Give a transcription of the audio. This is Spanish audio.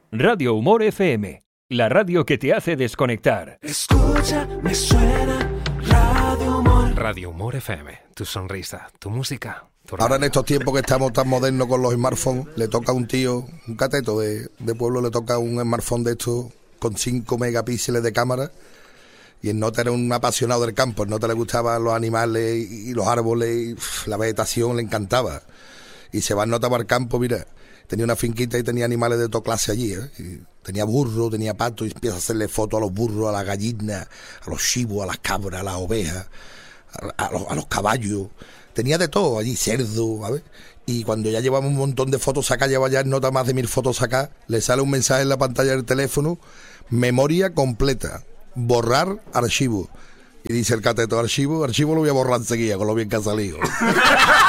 Radio Humor FM, la radio que te hace desconectar. Escucha, me suena Radio Humor. Radio Humor FM, tu sonrisa, tu música. Ahora en estos tiempos que estamos tan modernos con los smartphones, le toca a un tío, un cateto de pueblo, le toca un smartphone de estos con 5 megapíxeles de cámara. Y el Nota era un apasionado del campo, el Nota le gustaban los animales y los árboles, y la vegetación le encantaba. Y se va el Nota para el campo, mira, tenía una finquita y tenía animales de toda clase allí, y tenía burro, tenía pato, y empieza a hacerle fotos a los burros, a las gallinas, a los chivos, a las cabras, a las ovejas, a los caballos. Tenía de todo allí, cerdo, ¿sabes? Y cuando ya llevamos un montón de fotos sacadas, lleva ya el Nota más de 1000 fotos sacadas, le sale un mensaje en la pantalla del teléfono: memoria completa, borrar archivo. Y dice el cateto: archivo lo voy a borrar enseguida con lo bien que ha salido.